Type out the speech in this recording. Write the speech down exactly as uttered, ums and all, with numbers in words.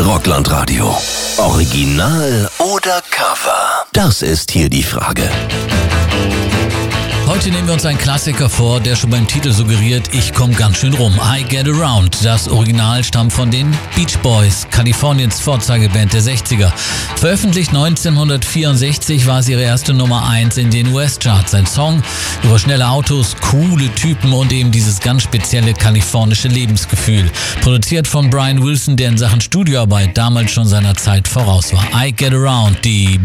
Rockland-Radio. Original oder Cover? Das ist hier die Frage. Heute nehmen wir uns einen Klassiker vor, der schon beim Titel suggeriert, ich komme ganz schön rum. I Get Around. Das Original stammt von den Beach Boys, Kaliforniens Vorzeigeband der sechziger. Veröffentlicht neunzehnhundertvierundsechzig war es ihre erste Nummer eins in den U S-Charts. Ein Song über schnelle Autos, coole Typen und eben dieses ganz spezielle kalifornische Lebensgefühl. Produziert von Brian Wilson, der in Sachen Studioarbeit damals schon seiner Zeit voraus war. I Get Around, die